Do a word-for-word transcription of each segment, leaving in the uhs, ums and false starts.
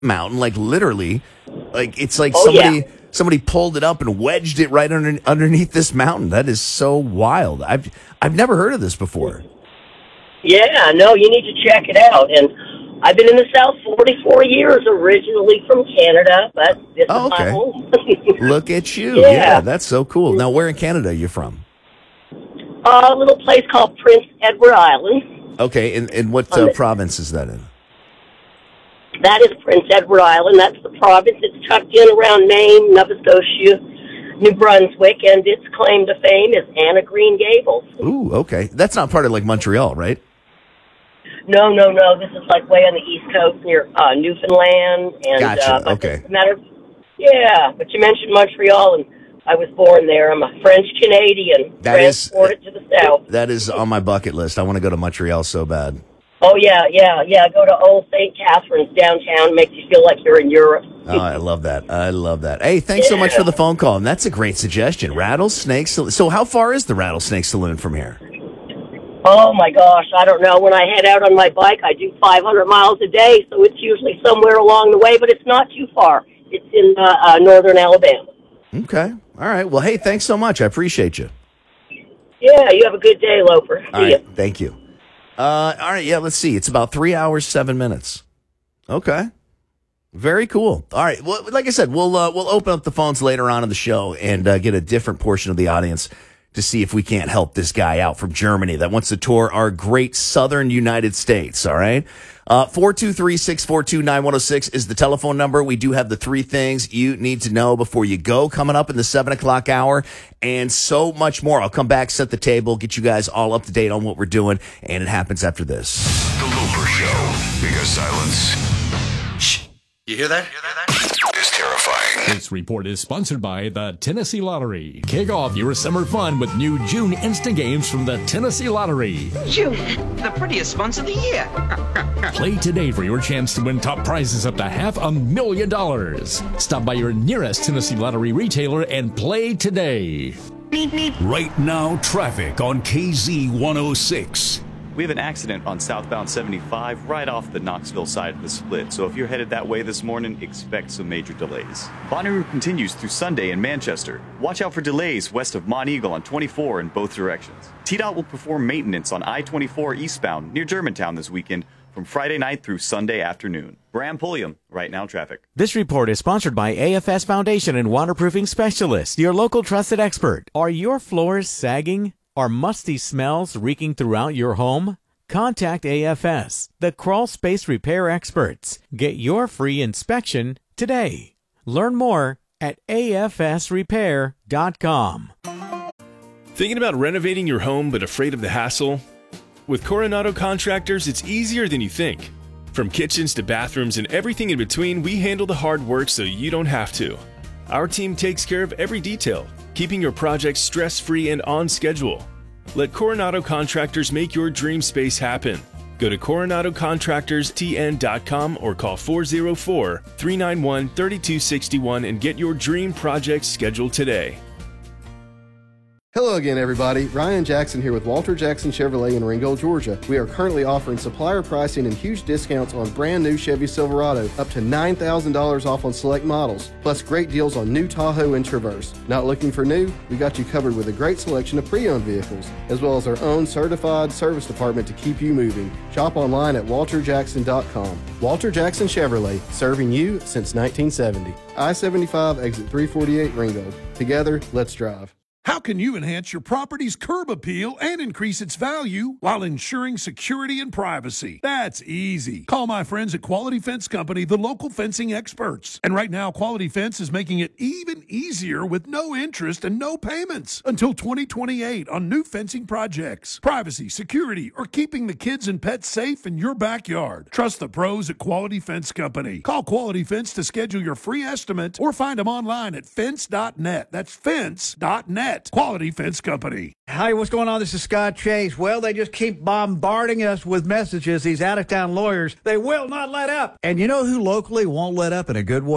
mountain, like literally, like it's like Oh, somebody yeah. somebody pulled it up and wedged it right under, underneath this mountain. That is so wild. I've I've never heard of this before. Yeah, no, you need to check it out. And I've been in the South forty-four years, originally from Canada, but this Oh, is my okay. home. Look at you. Yeah. Yeah, that's so cool. Now, where in Canada are you from? Uh, a little place called Prince Edward Island. Okay, and, and what uh, province is that in? That is Prince Edward Island. That's the province. It's tucked in around Maine, Nova Scotia, New Brunswick, and its claim to fame is Anna Green Gables. Ooh, okay. That's not part of like Montreal, right? No, no, no. This is like way on the East Coast near uh, Newfoundland. And, Gotcha, uh, but okay. it's a matter of, yeah, but you mentioned Montreal, and I was born there. I'm a French-Canadian. That is- transported to the South. That is on my bucket list. I want to go to Montreal so bad. Oh, yeah, yeah, yeah. Go to Old Saint Catharines downtown. Makes you feel like you're in Europe. Oh, I love that. I love that. Hey, thanks so much for the phone call. And that's a great suggestion. Rattlesnake Saloon. So how far is the Rattlesnake Saloon from here? Oh, my gosh. I don't know. When I head out on my bike, I do five hundred miles a day, so it's usually somewhere along the way, but it's not too far. It's in uh, uh, northern Alabama. Okay. All right. Well, hey, thanks so much. I appreciate you. Yeah, you have a good day, Loper. All See right. ya. Thank you. Uh, all right. Yeah, let's see. It's about three hours, seven minutes. Okay. Very cool. All right. Well, like I said, we'll uh, we'll open up the phones later on in the show and uh, get a different portion of the audience to see if we can't help this guy out from Germany that wants to tour our great southern United States. All right. Uh, four two three, six four two, nine one oh six is the telephone number. We do have the three things you need to know before you go coming up in the seven o'clock hour and so much more. I'll come back, set the table, get you guys all up to date on what we're doing. And it happens after this. The Loper Show. Because silence. Shh. You hear that? You hear that? Is terrifying. This report is sponsored by the Tennessee Lottery. Kick off your summer fun with new June instant games from the Tennessee Lottery. June, the prettiest month of the year. Play today for your chance to win top prizes up to half a million dollars. Stop by your nearest Tennessee Lottery retailer and play today. Right now, traffic on K Z one oh six. We have an accident on southbound seventy-five right off the Knoxville side of the split, so if you're headed that way this morning, expect some major delays. Bonnaroo continues through Sunday in Manchester. Watch out for delays west of Mont Eagle on twenty-four in both directions. T DOT will perform maintenance on I twenty-four eastbound near Germantown this weekend from Friday night through Sunday afternoon. Bram Pulliam, Right Now Traffic. This report is sponsored by A F S Foundation and Waterproofing Specialists, your local trusted expert. Are your floors sagging? Are musty smells reeking throughout your home? Contact A F S, the crawl space repair experts. Get your free inspection today. Learn more at A F S repair dot com. Thinking about renovating your home but afraid of the hassle? With Coronado Contractors, it's easier than you think. From kitchens to bathrooms and everything in between, we handle the hard work so you don't have to. Our team takes care of every detail, keeping your project stress-free and on schedule. Let Coronado Contractors make your dream space happen. Go to coronado contractors t n dot com or call four oh four, three nine one, three two six one and get your dream project scheduled today. Hello again, everybody. Ryan Jackson here with Walter Jackson Chevrolet in Ringgold, Georgia. We are currently offering supplier pricing and huge discounts on brand new Chevy Silverado, up to nine thousand dollars off on select models, plus great deals on new Tahoe and Traverse. Not looking for new? We got you covered with a great selection of pre-owned vehicles, as well as our own certified service department to keep you moving. Shop online at walter jackson dot com. Walter Jackson Chevrolet, serving you since nineteen seventy. I seventy-five, exit three forty-eight, Ringgold. Together, let's drive. How can you enhance your property's curb appeal and increase its value while ensuring security and privacy? That's easy. Call my friends at Quality Fence Company, the local fencing experts. And right now, Quality Fence is making it even easier with no interest and no payments until twenty twenty-eight on new fencing projects. Privacy, security, or keeping the kids and pets safe in your backyard. Trust the pros at Quality Fence Company. Call Quality Fence to schedule your free estimate or find them online at fence dot net. That's fence dot net. Quality Fence Company. Hi, what's going on? This is Scott Chase. Well, they just keep bombarding us with messages, these out-of-town lawyers. They will not let up. And you know who locally won't let up in a good way?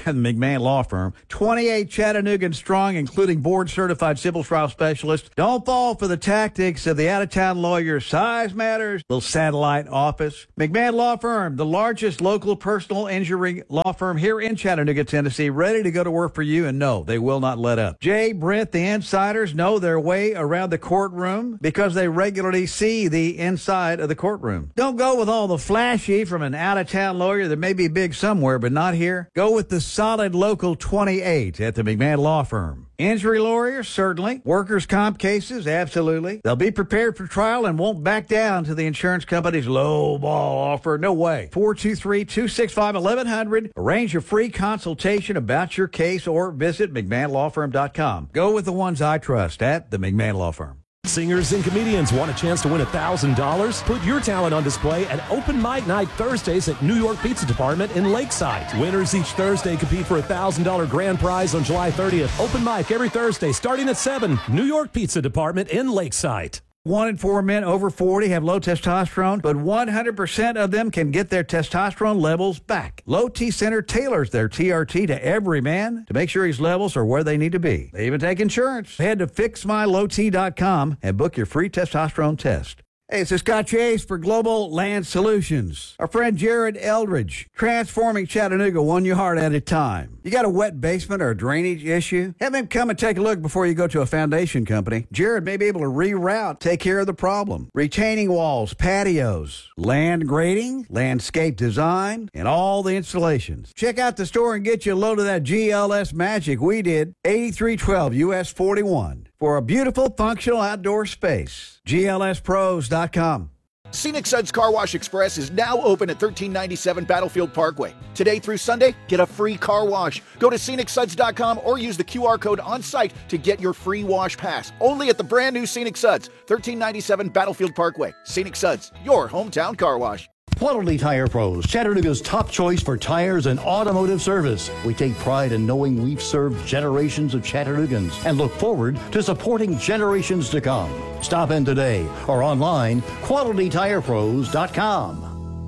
the McMahon Law Firm. twenty-eight Chattanoogan strong, including board-certified civil trial specialists. Don't fall for the tactics of the out-of-town lawyer. Size matters. Little satellite office. McMahon Law Firm, the largest local personal injury law firm here in Chattanooga, Tennessee, ready to go to work for you, and no, they will not let up. Jay, Brent, the insiders know their way around the courtroom because they regularly see the inside of the courtroom. Don't go with all the flashy from an out-of-town lawyer that may be big somewhere, but not here. Go with the solid local twenty-eight at the McMahon Law Firm. Injury lawyers, certainly. Workers' comp cases, absolutely. They'll be prepared for trial and won't back down to the insurance company's low ball offer. No way. four two three, two six five, one one zero zero. Arrange a free consultation about your case or visit McMahon Law Firm dot com. Go with the ones I trust at the McMahon Law Firm. Singers and comedians want a chance to win one thousand dollars? Put your talent on display at Open Mic Night Thursdays at New York Pizza Department in Lakeside. Winners each Thursday compete for a one thousand dollars grand prize on July thirtieth. Open mic every Thursday starting at seven. New York Pizza Department in Lakeside. One in four men over forty have low testosterone, but one hundred percent of them can get their testosterone levels back. Low T Center tailors their T R T to every man to make sure his levels are where they need to be. They even take insurance. Head to fix my low t dot com and book your free testosterone test. Hey, it's Scott Chase for Global Land Solutions. Our friend Jared Eldridge, transforming Chattanooga one yard at a time. You got a wet basement or a drainage issue? Have him come and take a look before you go to a foundation company. Jared may be able to reroute, take care of the problem. Retaining walls, patios, land grading, landscape design, and all the installations. Check out the store and get you a load of that G L S magic we did. eighty-three twelve U S forty-one. For a beautiful, functional outdoor space. G L S pros dot com. Scenic Suds Car Wash Express is now open at thirteen ninety-seven Battlefield Parkway. Today through Sunday, get a free car wash. Go to scenic suds dot com or use the Q R code on site to get your free wash pass. Only at the brand new Scenic Suds, thirteen ninety-seven Battlefield Parkway. Scenic Suds, your hometown car wash. Quality Tire Pros, Chattanooga's top choice for tires and automotive service. We take pride in knowing we've served generations of Chattanoogans and look forward to supporting generations to come. Stop in today or online, quality tire pros dot com.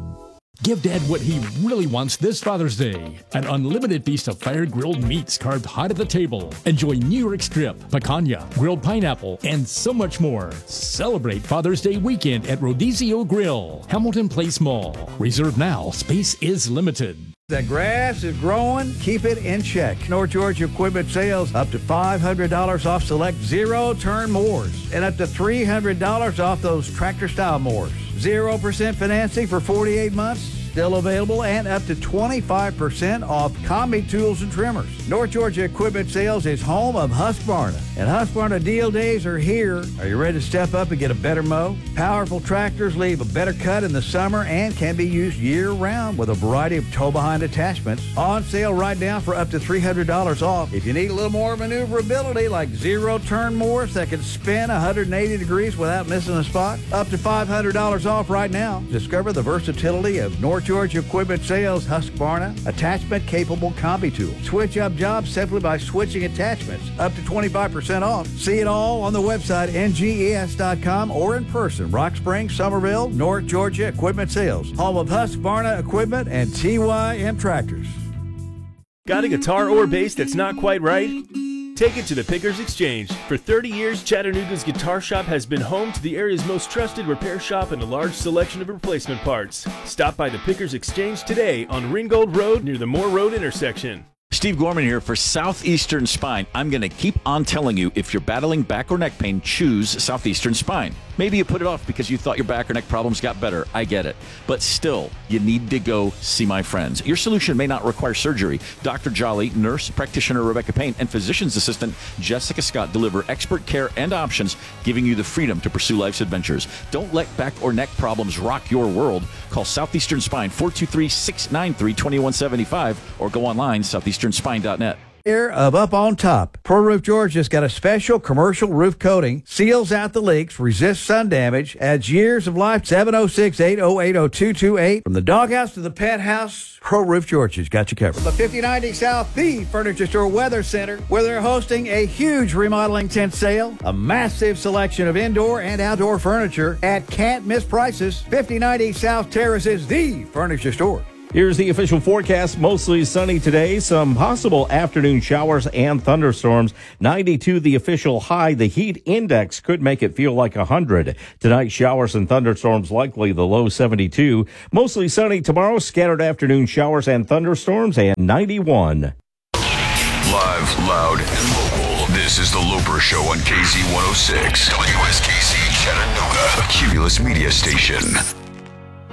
Give Dad what he really wants this Father's Day. An unlimited feast of fire-grilled meats carved hot at the table. Enjoy New York strip, picanha, grilled pineapple, and so much more. Celebrate Father's Day weekend at Rodizio Grill, Hamilton Place Mall. Reserve now. Space is limited. The grass is growing. Keep it in check. North Georgia Equipment Sales up to five hundred dollars off select zero-turn mowers and up to three hundred dollars off those tractor-style mowers. zero percent financing for forty-eight months. Still available, and up to twenty-five percent off combi tools and trimmers. North Georgia Equipment Sales is home of Husqvarna, and Husqvarna deal days are here. Are you ready to step up and get a better mow? Powerful tractors leave a better cut in the summer and can be used year-round with a variety of tow-behind attachments. On sale right now for up to three hundred dollars off. If you need a little more maneuverability, like zero-turn mowers that can spin one hundred eighty degrees without missing a spot, up to five hundred dollars off right now. Discover the versatility of North Georgia Equipment Sales Husqvarna attachment-capable combi tool. Switch up jobs simply by switching attachments. Up to twenty-five percent off. See it all on the website N G E S dot com or in person. Rock Springs, Somerville, North Georgia Equipment Sales. Home of Husqvarna Equipment and T Y M Tractors. Got a guitar or bass that's not quite right? Take it to the Pickers Exchange. For thirty years, Chattanooga's Guitar Shop has been home to the area's most trusted repair shop and a large selection of replacement parts. Stop by the Pickers Exchange today on Ringgold Road near the Moore Road intersection. Steve Gorman here for Southeastern Spine. I'm going to keep on telling you, if you're battling back or neck pain, choose Southeastern Spine. Maybe you put it off because you thought your back or neck problems got better. I get it. But still, you need to go see my friends. Your solution may not require surgery. Doctor Jolly, nurse practitioner Rebecca Payne, and physician's assistant Jessica Scott deliver expert care and options, giving you the freedom to pursue life's adventures. Don't let back or neck problems rock your world. Call Southeastern Spine, four two three, six nine three, two one seven five, or go online, southeastern spine dot net. Of Up on Top. Pro Roof Georgia's got a special commercial roof coating, seals out the leaks, resists sun damage, adds years of life. Seven oh six, eight oh eight, oh two two eight. From the doghouse to the pet house, Pro Roof Georgia's got you covered. The fifty ninety South, the Furniture Store Weather Center, where they're hosting a huge remodeling tent sale, a massive selection of indoor and outdoor furniture at can't miss prices. fifty ninety South Terrace is the Furniture Store. Here's the official forecast. Mostly sunny today. Some possible afternoon showers and thunderstorms. ninety-two the official high. The heat index could make it feel like one hundred. Tonight, showers and thunderstorms likely. The low seventy-two. Mostly sunny tomorrow. Scattered afternoon showers and thunderstorms and ninety-one. Live, loud, and local. This is The Loper Show on K Z one oh six. W S K C Chattanooga. A Cumulus Media Station.